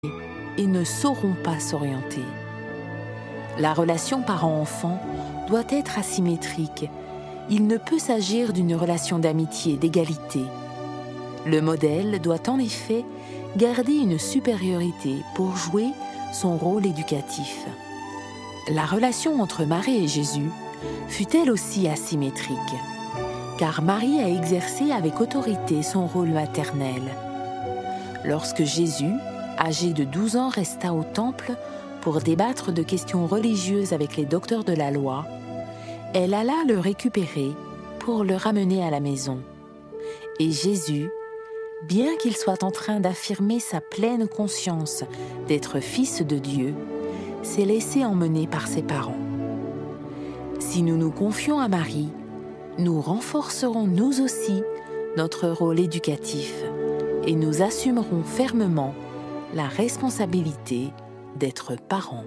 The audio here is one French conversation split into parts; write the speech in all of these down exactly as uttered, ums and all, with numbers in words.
et ne sauront pas s'orienter. La relation parent-enfant doit être asymétrique. Il ne peut s'agir d'une relation d'amitié, d'égalité. Le modèle doit en effet garder une supériorité pour jouer son rôle éducatif. La relation entre Marie et Jésus fut elle aussi asymétrique, car Marie a exercé avec autorité son rôle maternel. Lorsque Jésus, âgé de douze ans, resta au temple pour débattre de questions religieuses avec les docteurs de la loi, elle alla le récupérer pour le ramener à la maison. Et Jésus, bien qu'il soit en train d'affirmer sa pleine conscience d'être fils de Dieu, s'est laissé emmener par ses parents. Si nous nous confions à Marie, nous renforcerons nous aussi notre rôle éducatif et nous assumerons fermement la responsabilité d'être parents.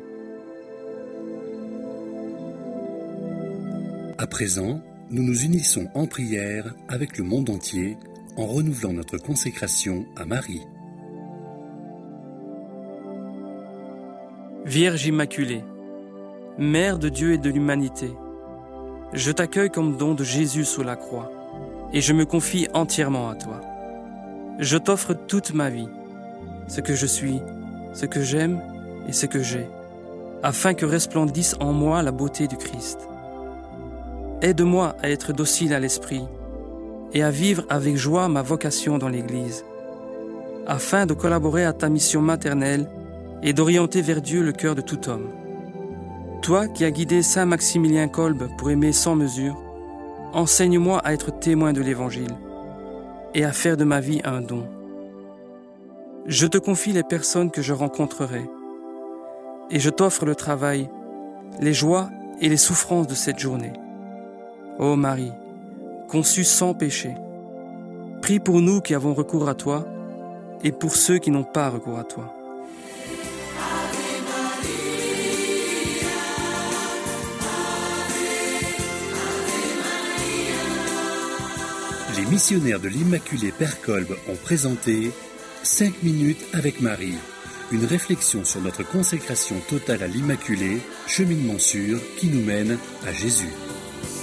À présent, nous nous unissons en prière avec le monde entier en renouvelant notre consécration à Marie. Vierge Immaculée, Mère de Dieu et de l'humanité, je t'accueille comme don de Jésus sous la croix et je me confie entièrement à toi. Je t'offre toute ma vie, ce que je suis, ce que j'aime et ce que j'ai, afin que resplendisse en moi la beauté du Christ. Aide-moi à être docile à l'esprit et à vivre avec joie ma vocation dans l'Église, afin de collaborer à ta mission maternelle et d'orienter vers Dieu le cœur de tout homme. Toi qui as guidé saint Maximilien Kolbe pour aimer sans mesure, enseigne-moi à être témoin de l'Évangile et à faire de ma vie un don. Je te confie les personnes que je rencontrerai et je t'offre le travail, les joies et les souffrances de cette journée. Ô Marie, conçue sans péché, prie pour nous qui avons recours à toi et pour ceux qui n'ont pas recours à toi. Les missionnaires de l'Immaculée Père Kolbe ont présenté cinq minutes avec Marie, une réflexion sur notre consécration totale à l'Immaculée, cheminement sûr qui nous mène à Jésus.